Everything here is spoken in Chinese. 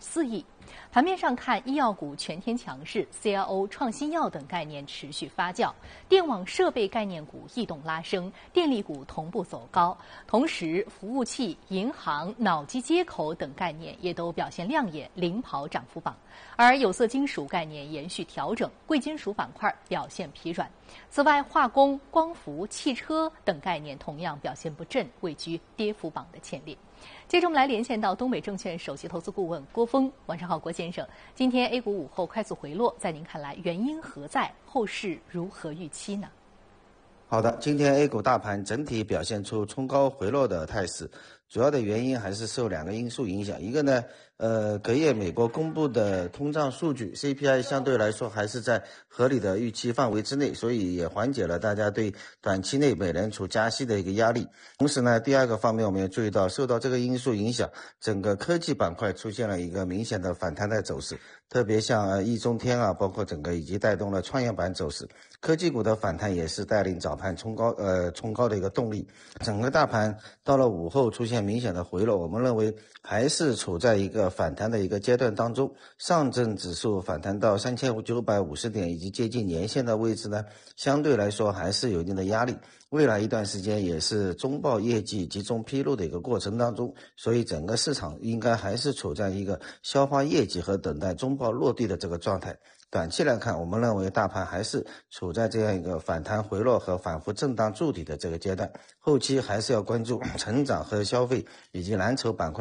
4亿。盘面上看，医药股全天强势 ，CRO、创新药等概念持续发酵，电网设备概念股异动拉升，电力股同步走高。同时，服务器、银行、脑机接口等概念也都表现亮眼，领跑涨幅榜。而有色金属概念延续调整，贵金属板块表现疲软。此外，化工、光伏、汽车等概念同样表现不振，位居跌幅榜的前列。接着我们来连线到东北证券首席投资顾问郭峰，晚上好，郭先生。今天 A 股午后快速回落，在您看来原因何在？后市如何预期呢？ 好的，今天 A 股大盘整体表现出冲高回落的态势，主要的原因还是受2个因素影响。一个呢，隔夜美国公布的通胀数据 CPI 相对来说还是在合理的预期范围之内，所以也缓解了大家对短期内美联储加息的一个压力。同时呢，第二个方面我们也注意到，受到这个因素影响，整个科技板块出现了一个明显的反弹的走势，特别像易中天啊，包括整个以及带动了创业板走势。科技股的反弹也是带领早盘冲高的一个动力。整个大盘到了午后出现明显的回落，我们认为还是处在一个反弹的一个阶段当中。上证指数反弹到3950点以及接近年线的位置呢，相对来说还是有一定的压力。未来一段时间也是中报业绩集中披露的一个过程当中，所以整个市场应该还是处在一个消化业绩和等待中报落地的这个状态。短期来看，我们认为大盘还是处在这样一个反弹回落和反复震荡筑底的这个阶段，后期还是要关注成长和消费以及蓝筹板块